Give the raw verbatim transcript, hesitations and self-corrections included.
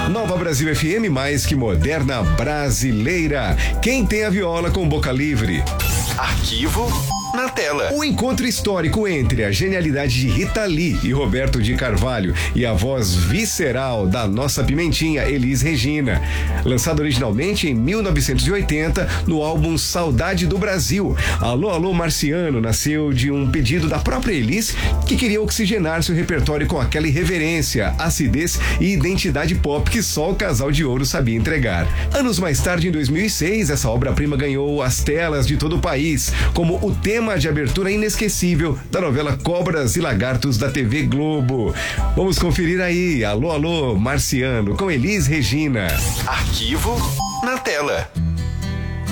Nova Brasil F M, mais que moderna, brasileira. Quem tem a viola com boca livre? Arquivo na tela. O encontro histórico entre a genialidade de Rita Lee e Roberto de Carvalho e a voz visceral da nossa pimentinha Elis Regina. Lançado originalmente em mil novecentos e oitenta no álbum Saudade do Brasil. Alô, alô, Marciano nasceu de um pedido da própria Elis, que queria oxigenar seu repertório com aquela irreverência, acidez e identidade pop que só o Casal de Ouro sabia entregar. Anos mais tarde, em dois mil e seis, essa obra-prima ganhou as telas de todo o país, como o tema de abertura inesquecível da novela Cobras e Lagartos da T V Globo. Vamos conferir aí. Alô, alô, Marciano, com Elis Regina. Arquivo na tela.